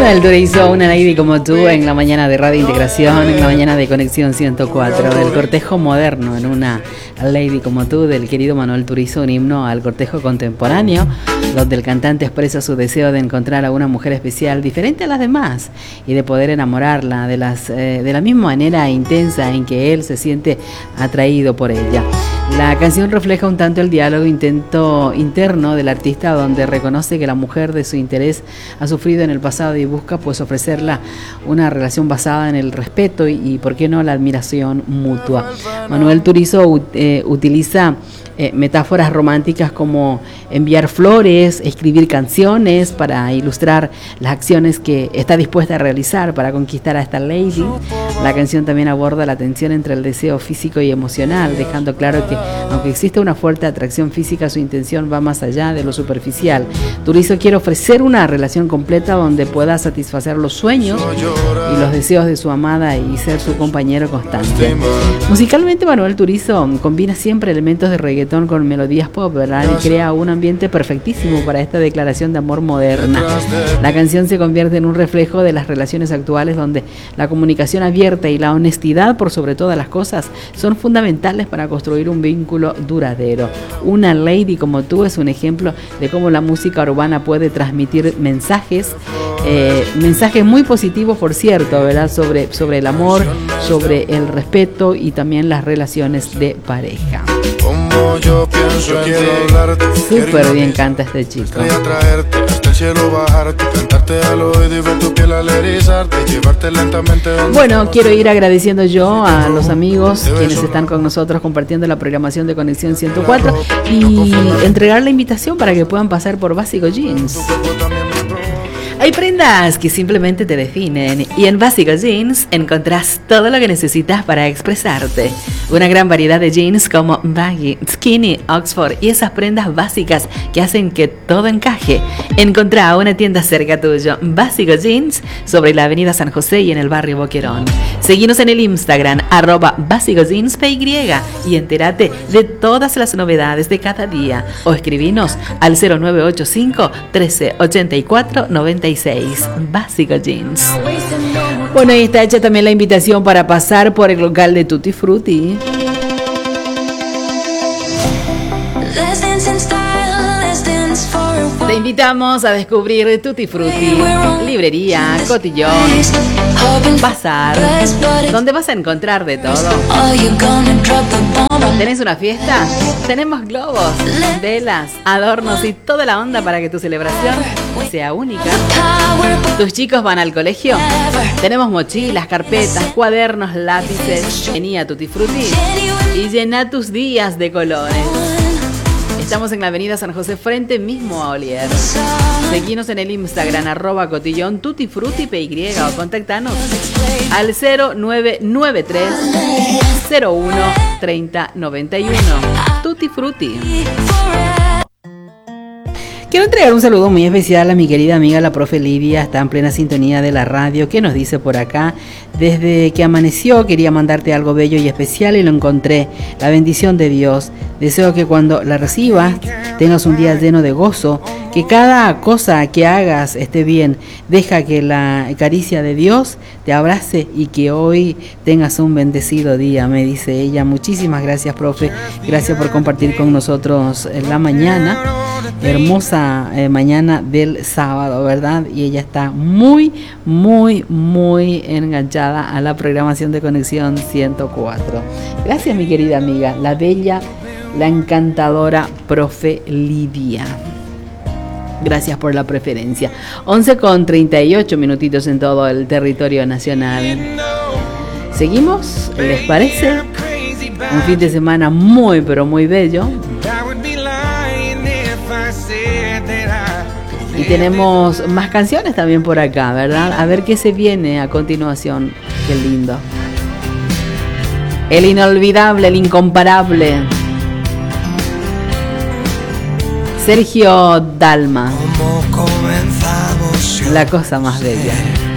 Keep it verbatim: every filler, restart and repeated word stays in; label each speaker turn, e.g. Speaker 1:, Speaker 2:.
Speaker 1: Manuel Turizo, una lady como tú, en la mañana de Radio Integración, en la mañana de Conexión ciento cuatro, del cortejo moderno en una lady como tú, del querido Manuel Turizo, un himno al cortejo contemporáneo, donde el cantante expresa su deseo de encontrar a una mujer especial, diferente a las demás, y de poder enamorarla de, las, eh, de la misma manera intensa en que él se siente atraído por ella. La canción refleja un tanto el diálogo intento interno del artista, donde reconoce que la mujer de su interés ha sufrido en el pasado y busca pues ofrecerla una relación basada en el respeto y, y por qué no, la admiración mutua. Manuel Turizo eh, utiliza eh, metáforas románticas como enviar flores, escribir canciones para ilustrar las acciones que está dispuesta a realizar para conquistar a esta lady. La canción también aborda la tensión entre el deseo físico y emocional, dejando claro que aunque existe una fuerte atracción física, su intención va más allá de lo superficial. Turizo quiere ofrecer una relación completa donde pueda satisfacer los sueños y los deseos de su amada y ser su compañero constante. Musicalmente, Manuel Turizo combina siempre elementos de reggaetón con melodías pop, ¿verdad? Y crea un ambiente perfectísimo para esta declaración de amor moderna. La canción se convierte en un reflejo de las relaciones actuales, donde la comunicación abierta y la honestidad, por sobre todas las cosas, son fundamentales para construir un vínculo duradero. Una lady como tú es un ejemplo de cómo la música urbana puede transmitir mensajes, eh, mensajes muy positivos, por cierto, ¿verdad? Sobre, sobre el amor, sobre el respeto y también las relaciones de pareja. Súper bien canta este chico. Bueno, quiero ir agradeciendo yo a los amigos quienes están con nosotros compartiendo la programación de Conexión ciento cuatro y entregar la invitación para que puedan pasar por Básico Jeans. Hay prendas que simplemente te definen y en Básico Jeans encontrás todo lo que necesitas para expresarte. Una gran variedad de jeans como baggy, skinny, Oxford y esas prendas básicas que hacen que todo encaje. Encontrá una tienda cerca tuyo, Básico Jeans, sobre la avenida San José y en el barrio Boquerón. Seguinos en el Instagram, arroba Básico Jeans P Y, y entérate de todas las novedades de cada día. O escribinos al cero nueve ocho cinco, trece, ochenta y cuatro, noventa y seis. Básico Jeans. Bueno, y está hecha también la invitación para pasar por el local de Tutti Frutti. Te invitamos a descubrir Tutti Frutti, librería, cotillón, bazar, donde vas a encontrar de todo. ¿Tenés una fiesta? Tenemos globos, velas, adornos y toda la onda para que tu celebración sea única. ¿Tus chicos van al colegio? Tenemos mochilas, carpetas, cuadernos, lápices. Vení a Tutti Frutti y llena tus días de colores. Estamos en la avenida San José, frente mismo a Olier. Seguinos en el Instagram, arroba cotillón Tutti Frutti P Y, o contactanos al cero nueve nueve tres, cero uno, treinta, noventa y uno. Tutti Frutti. Quiero entregar un saludo muy especial a mi querida amiga la profe Lidia, está en plena sintonía de la radio. ¿Qué nos dice por acá? Desde que amaneció quería mandarte algo bello y especial y lo encontré. La bendición de Dios. Deseo que cuando la recibas tengas un día lleno de gozo, que cada cosa que hagas esté bien. Deja que la caricia de Dios te abrace y que hoy tengas un bendecido día, me dice ella. Muchísimas gracias, profe. Gracias por compartir con nosotros la mañana. Hermosa eh, mañana del sábado, ¿verdad? Y ella está muy, muy, muy enganchada a la programación de Conexión ciento cuatro. Gracias, mi querida amiga, la bella, la encantadora profe Lidia. Gracias por la preferencia. once con treinta y ocho minutitos en todo el territorio nacional. ¿Seguimos? ¿Les parece? Un fin de semana muy, pero muy bello. Y tenemos más canciones también por acá, ¿verdad? A ver qué se viene a continuación. Qué lindo. El inolvidable, el incomparable Sergio Dalma. La cosa más bella.